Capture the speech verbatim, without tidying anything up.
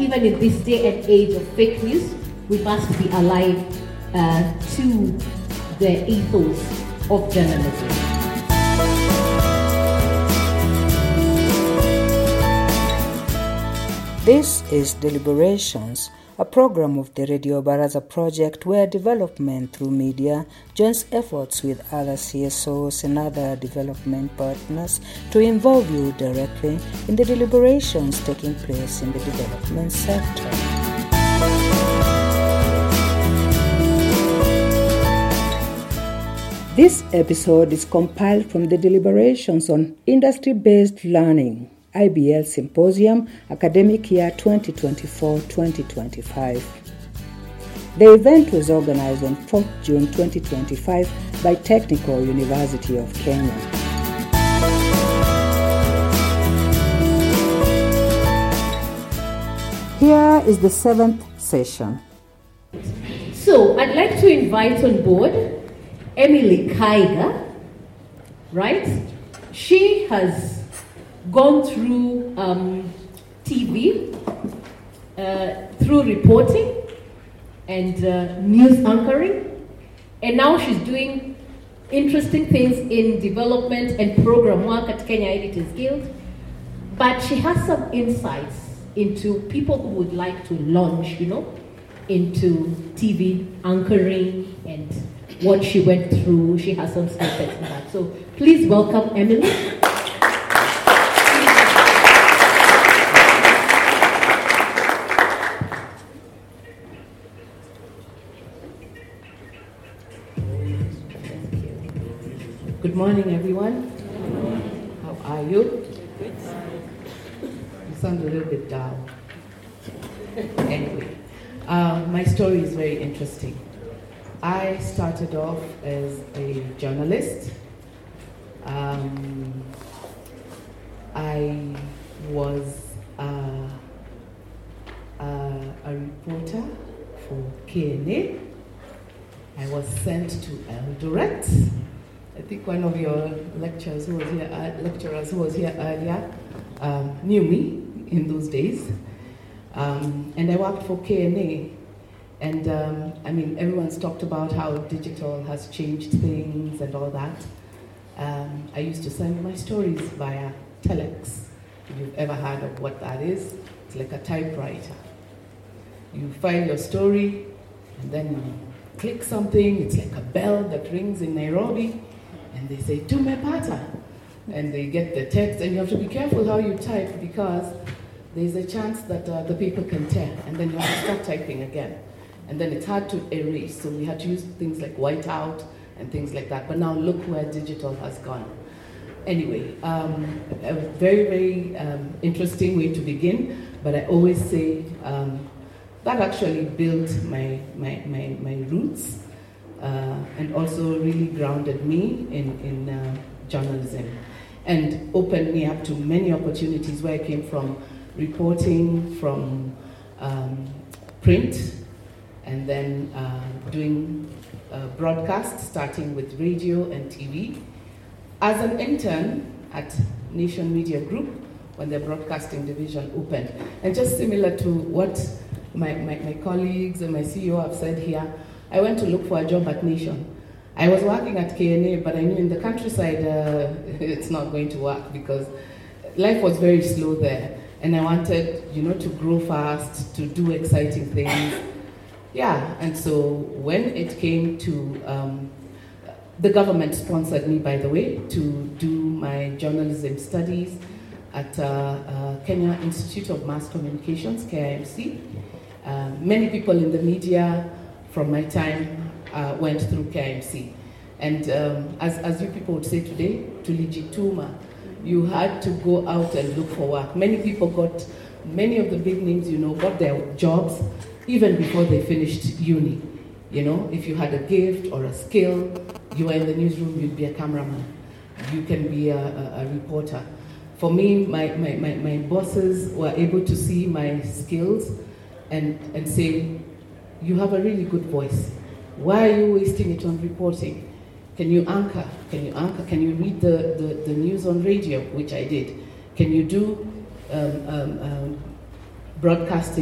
even in this day and age of fake news, we must be alive uh, to the ethos of journalism. This is Deliberations, a program of the Radio Baraza project where development through media joins efforts with other C S Os and other development partners to involve you directly in the deliberations taking place in the development sector. This episode is compiled from the deliberations on industry-based learning, I B L Symposium, Academic Year twenty twenty-four twenty twenty-five. The event was organized on fourth of June twenty twenty-five by Technical University of Kenya. Here is the seventh session. So I'd like to invite on board Emily Kaiga, right? She has gone through um, T V, uh, through reporting and uh, news anchoring, and now she's doing interesting things in development and program work at Kenya Editors Guild. But she has some insights into people who would like to launch, you know, into T V anchoring and what she went through. She has some snippets in that. So please welcome Emily. Good morning, everyone. Good morning. How are you? Good. You sound a little bit down. Anyway, uh, my story is very interesting. I started off as a journalist. Um, I was uh, uh, a reporter for K N A. I was sent to Eldoret. I think one of your lecturers who was here, uh, lecturers who was here earlier um, knew me in those days. Um, and I worked for K N A. And um, I mean, everyone's talked about how digital has changed things and all that. Um, I used to send my stories via telex. If you've ever heard of what that is, it's like a typewriter. You file your story, and then you click something, it's like a bell that rings in Nairobi, and they say, Tumepata. And they get the text, and you have to be careful how you type because there's a chance that uh, the paper can tear, and then you have to start typing again. And then it's hard to erase, so we had to use things like whiteout and things like that. But now look where digital has gone. Anyway, um, a very, very um, interesting way to begin, but I always say um, that actually built my, my, my, my roots uh, and also really grounded me in, in uh, journalism and opened me up to many opportunities where I came from reporting, from um, print, and then uh, doing uh, broadcast, starting with radio and T V. As an intern at Nation Media Group, when their broadcasting division opened. And just similar to what my, my, my colleagues and my C E O have said here, I went to look for a job at Nation. I was working at K N A, but I knew in the countryside uh, it's not going to work because life was very slow there. And I wanted, you know, to grow fast, to do exciting things. Yeah, and so when it came to, um, the government sponsored me, by the way, to do my journalism studies at uh, uh, Kenya Institute of Mass Communications, K I M C. Uh, many people in the media from my time uh, went through K I M C. And um, as, as you people would say today, tulijituma, you had to go out and look for work. Many people got, many of the big names, you know, got their jobs even before they finished uni. You know, if you had a gift or a skill, you were in the newsroom, you'd be a cameraman. You can be a, a, a reporter. For me, my, my, my, my bosses were able to see my skills and, and say, you have a really good voice. Why are you wasting it on reporting? Can you anchor? Can you anchor? Can you read the, the, the news on radio, which I did? Can you do um, um, um, broadcasting?